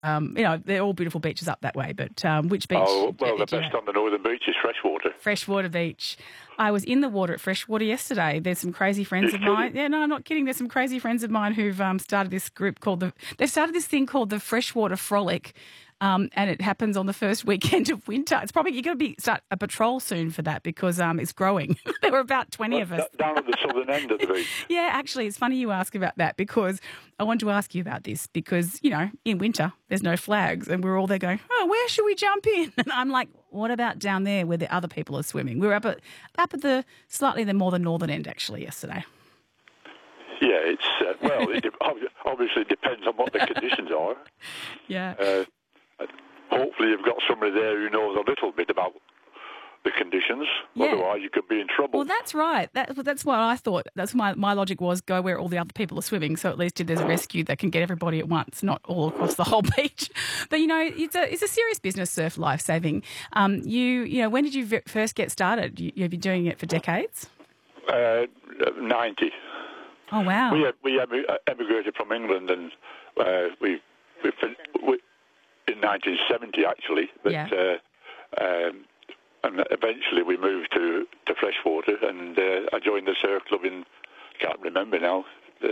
they're all beautiful beaches up that way, but which beach? Oh, well, the best on the northern beach is Freshwater. Freshwater Beach. I was in the water at Freshwater yesterday. There's some crazy friends of mine. Yeah, no, I'm not kidding. There's some crazy friends of mine who've started this group they've started this thing called the Freshwater Frolic. And it happens on the first weekend of winter. It's probably you're going to start a patrol soon for that because it's growing. There were about 20 of us down at the southern end of the beach. Yeah, actually, it's funny you ask about that because I wanted to ask you about this because in winter there's no flags and we're all there going, oh, where should we jump in? And I'm like, what about down there where the other people are swimming? We were up at the slightly the more the northern end actually yesterday. Yeah, it's it obviously depends on what the conditions are. Yeah. Hopefully you've got somebody there who knows a little bit about the conditions. Yeah. Otherwise you could be in trouble. Well, that's right. That's what I thought. That's my logic was go where all the other people are swimming. So at least if there's a rescue that can get everybody at once, not all across the whole beach. But, it's a serious business, surf lifesaving. When did you first get started? You've been doing it for decades? 90. Oh, wow. We emigrated from England and we in 1970 actually, but and eventually we moved to Freshwater, and I joined the surf club in, can't remember now,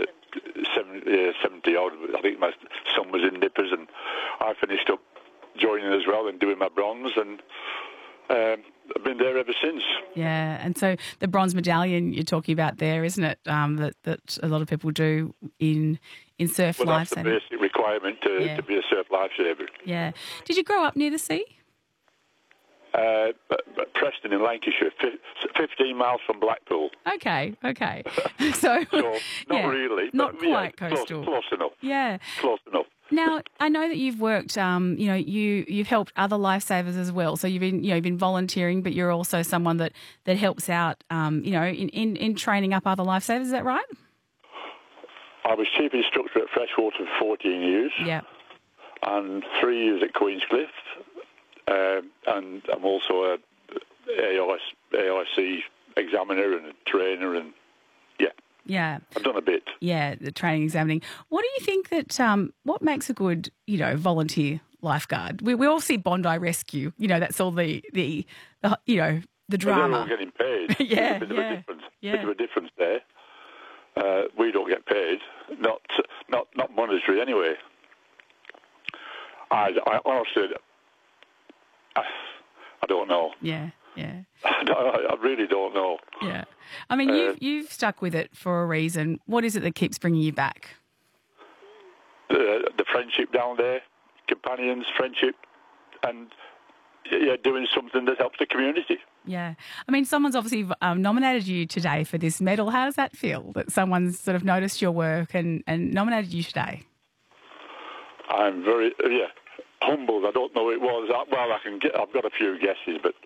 70 odd. I think my son was in Nippers, and I finished up joining as well and doing my bronze, and I've been there ever since. Yeah, and so the bronze medallion you're talking about there, isn't it? That a lot of people do in surf lifesaving. That's the basic requirement to be a surf lifesaver. Yeah. Did you grow up near the sea? Preston in Lancashire, 15 miles from Blackpool. Okay. So not really. Not quite coastal. Close enough. Yeah. Close enough. Now, I know that you've worked, you've helped other lifesavers as well. So you've been volunteering, but you're also someone that helps out, in training up other lifesavers. Is that right? I was chief instructor at Freshwater for 14 years. Yeah. And 3 years at Queenscliff. And I'm also a AIC examiner and a trainer, and yeah, I've done a bit. Yeah, the training examining. What do you think that what makes a good volunteer lifeguard? We all see Bondi Rescue. That's all the drama. They're all getting paid. Yeah, There's a bit of a difference there. We don't get paid, not monetary anyway. I honestly. I don't know. Yeah. I really don't know. Yeah. I mean, you've stuck with it for a reason. What is it that keeps bringing you back? The friendship down there, companions, friendship, and doing something that helps the community. Yeah. I mean, someone's obviously nominated you today for this medal. How does that feel, that someone's sort of noticed your work and nominated you today? I'm very, humbled. I don't know who it was. Well, I've got a few guesses, but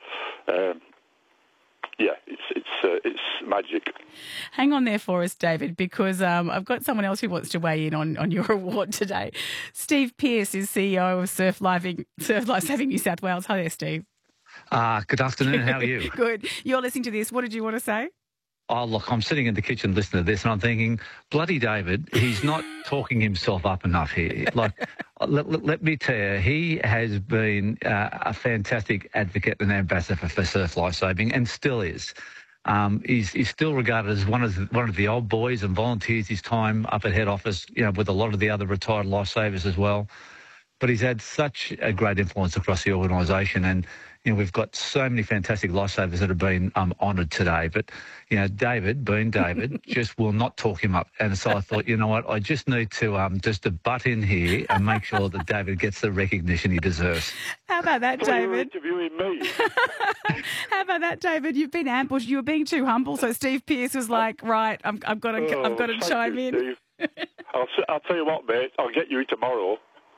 it's magic. Hang on there for us, David, because I've got someone else who wants to weigh in on your award today. Steve Pearce is CEO of Surf Lifesaving New South Wales. Hi there, Steve. Good afternoon. How are you? Good. You're listening to this. What did you want to say? Oh, look, I'm sitting in the kitchen listening to this and I'm thinking, bloody David, he's not talking himself up enough here. Like, let me tell you, he has been a fantastic advocate and ambassador for surf lifesaving and still is. He's still regarded as one of the old boys and volunteers his time up at head office, with a lot of the other retired lifesavers as well. But he's had such a great influence across the organisation, and we've got so many fantastic lifesavers that have been honoured today. But David, being David, just will not talk him up. And so I thought, you know what, I just need to just butt in here and make sure that David gets the recognition he deserves. How about that, David? You're interviewing me. How about that, David? You've been ambushed. You were being too humble. So Steve Pearce was like, right, I've got to chime in. I'll tell you what, mate. I'll get you tomorrow.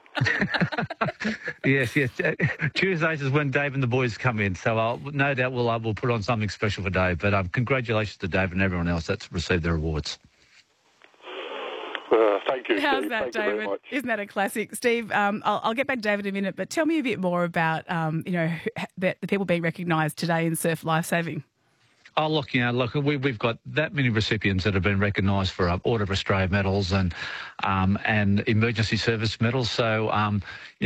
Yes. Tuesdays is when Dave and the boys come in, so no doubt we'll put on something special for Dave. But congratulations to Dave and everyone else that's received their awards. Thank you. How's Steve. that, Thank you very David? much. Isn't that a classic, Steve? I'll get back to David in a minute, but tell me a bit more about the people being recognised today in surf lifesaving. Oh, look, we've got that many recipients that have been recognised for Order of Australia medals and emergency service medals. So,